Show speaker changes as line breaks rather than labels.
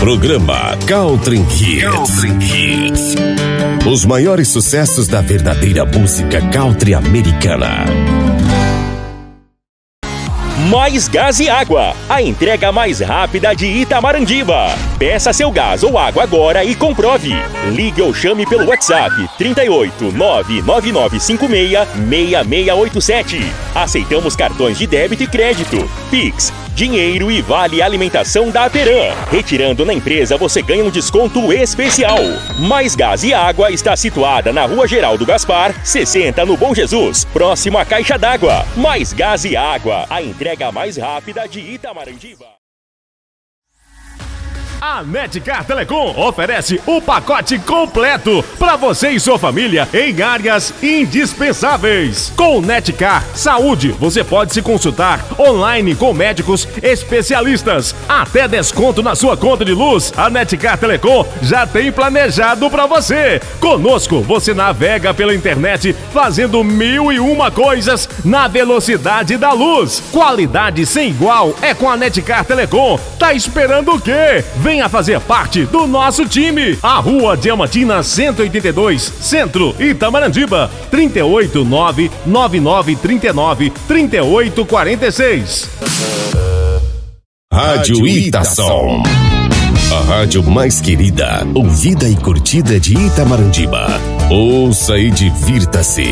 Programa Caltrim Hits. Os maiores sucessos da verdadeira música country americana.
Mais Gás e Água, a entrega mais rápida de Itamarandiba. Peça seu gás ou água agora e comprove. Ligue ou chame pelo WhatsApp 38 99956 6687. Aceitamos cartões de débito e crédito, Pix, dinheiro e vale alimentação da Aperam. Retirando na empresa você ganha um desconto especial. Mais Gás e Água está situada na Rua Geraldo Gaspar, 60 no Bom Jesus, próximo à Caixa d'Água. Mais Gás e Água, a entrega mais rápida de Itamarandiba.
A Netcar Telecom oferece o pacote completo para você e sua família em áreas indispensáveis. Com Netcar Saúde, você pode se consultar online com médicos especialistas. Até desconto na sua conta de luz, a Netcar Telecom já tem planejado para você. Conosco, você navega pela internet fazendo 1001 coisas na velocidade da luz. Qualidade sem igual é com a Netcar Telecom. Tá esperando o quê? Venha fazer parte do nosso time. A Rua Diamantina 182, Centro, Itamarandiba, 38999393846.
Rádio Itação. A rádio mais querida, ouvida e curtida de Itamarandiba. Ouça e divirta-se.